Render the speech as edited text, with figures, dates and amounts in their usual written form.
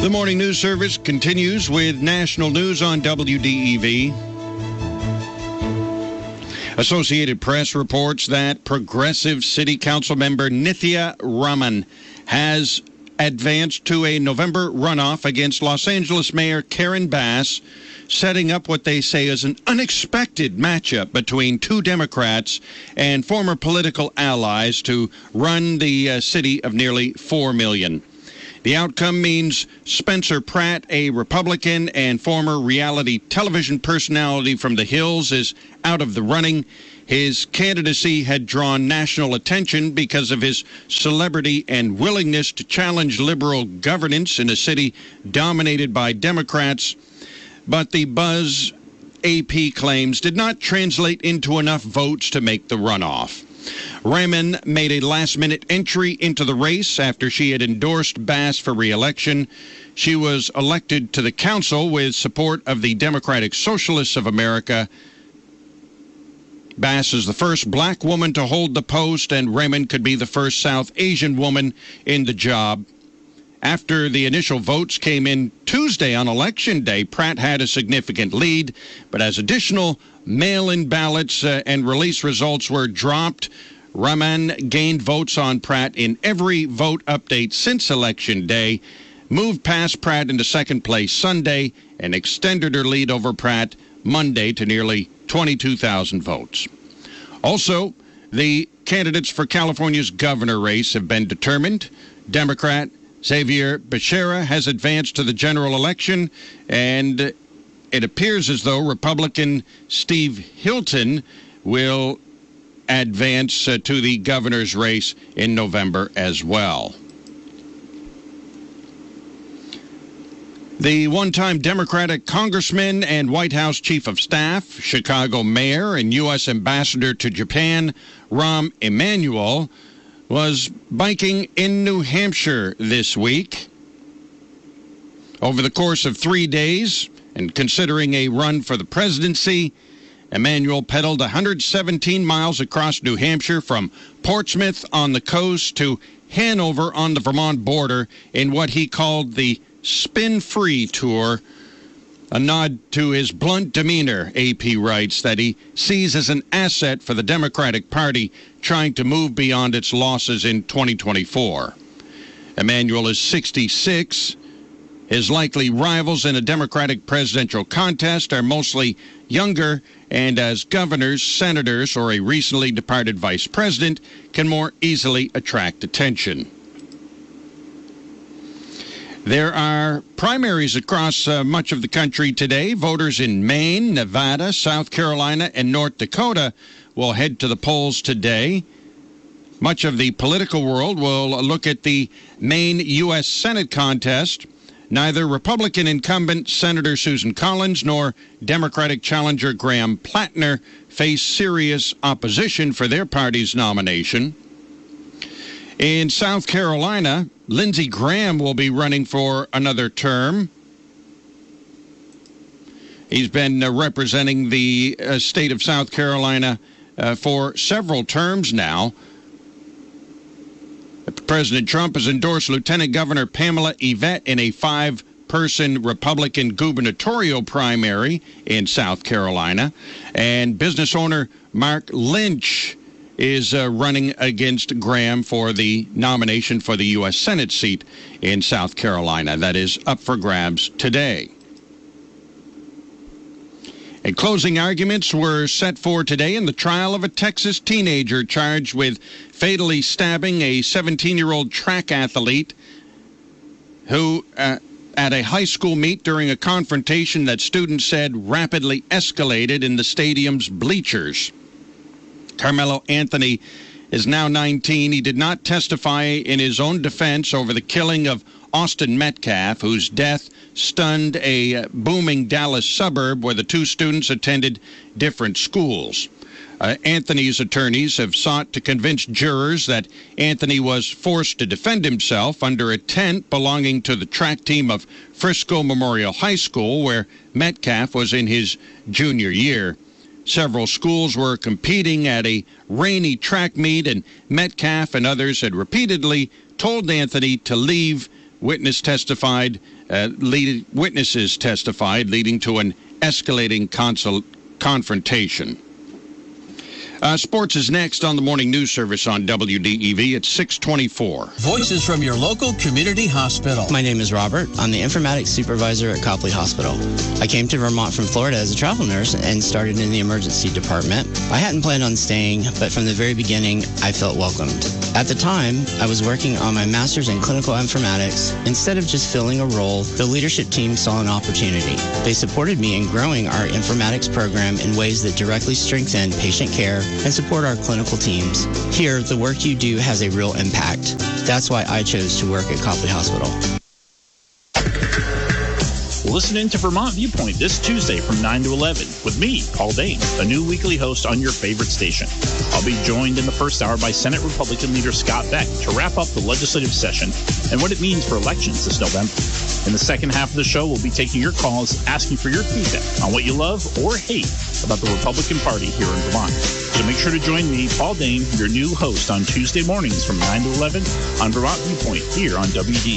The morning news service continues with national news on WDEV. Associated Press reports that progressive city council member Nithya Raman has advanced to a November runoff against Los Angeles Mayor Karen Bass, setting up what they say is an unexpected matchup between two Democrats and former political allies to run the city of nearly 4 million. The outcome means Spencer Pratt, a Republican and former reality television personality from the Hills, is out of the running. His candidacy had drawn national attention because of his celebrity and willingness to challenge liberal governance in a city dominated by Democrats. But the buzz, AP claims, did not translate into enough votes to make the runoff. Raman made a last-minute entry into the race after she had endorsed Bass for re-election. She was elected to the council with support of the Democratic Socialists of America. Bass is the first black woman to hold the post, and Raman could be the first South Asian woman in the job. After the initial votes came in Tuesday on Election Day, Pratt had a significant lead, but as additional mail-in ballots and release results were dropped, Raman gained votes on Pratt in every vote update since Election Day, moved past Pratt into second place Sunday, and extended her lead over Pratt Monday to nearly 22,000 votes. Also, the candidates for California's governor race have been determined. Democrat Xavier Becerra has advanced to the general election, and it appears as though Republican Steve Hilton will advance to the governor's race in November as well. The one-time Democratic congressman and White House chief of staff, Chicago mayor, and U.S. ambassador to Japan, Rahm Emanuel, was biking in New Hampshire this week. Over the course of 3 days, and considering a run for the presidency, Emanuel pedaled 117 miles across New Hampshire from Portsmouth on the coast to Hanover on the Vermont border in what he called the Spin-Free Tour, a nod to his blunt demeanor, AP writes, that he sees as an asset for the Democratic Party trying to move beyond its losses in 2024. Emanuel is 66. His likely rivals in a Democratic presidential contest are mostly younger, and as governors, senators, or a recently departed vice president, can more easily attract attention. There are primaries across much of the country today. Voters in Maine, Nevada, South Carolina, and North Dakota will head to the polls today. Much of the political world will look at the Maine U.S. Senate contest. Neither Republican incumbent Senator Susan Collins nor Democratic challenger Graham Plattner face serious opposition for their party's nomination. In South Carolina, Lindsey Graham will be running for another term. He's been representing the state of South Carolina for several terms now. President Trump has endorsed Lieutenant Governor Pamela Yvette in a 5-person Republican gubernatorial primary in South Carolina. And business owner Mark Lynch is running against Graham for the nomination for the U.S. Senate seat in South Carolina. That is up for grabs today. And closing arguments were set for today in the trial of a Texas teenager charged with fatally stabbing a 17-year-old track athlete who, at a high school meet during a confrontation that students said rapidly escalated in the stadium's bleachers. Carmelo Anthony is now 19. He did not testify in his own defense over the killing of Austin Metcalf, whose death stunned a booming Dallas suburb where the two students attended different schools. Anthony's attorneys have sought to convince jurors that Anthony was forced to defend himself under a tent belonging to the track team of Frisco Memorial High School, where Metcalf was in his junior year. Several schools were competing at a rainy track meet, and Metcalf and others had repeatedly told Anthony to leave Witnesses testified, leading to an escalating confrontation. Sports is next on the morning news service on WDEV at 6:24. Voices from your local community hospital. My name is Robert. I'm the informatics supervisor at Copley Hospital. I came to Vermont from Florida as a travel nurse and started in the emergency department. I hadn't planned on staying, but from the very beginning, I felt welcomed. At the time, I was working on my master's in clinical informatics. Instead of just filling a role, the leadership team saw an opportunity. They supported me in growing our informatics program in ways that directly strengthen patient care and support our clinical teams. Here, the work you do has a real impact. That's why I chose to work at Copley Hospital. Listen in to Vermont Viewpoint this Tuesday from 9 to 11 with me, Paul Dane, a new weekly host on your favorite station. I'll be joined in the first hour by Senate Republican leader Scott Beck to wrap up the legislative session and what it means for elections this November. In the second half of the show, we'll be taking your calls, asking for your feedback on what you love or hate about the Republican Party here in Vermont. So make sure to join me, Paul Dane, your new host on Tuesday mornings from 9 to 11 on Vermont Viewpoint here on WDE.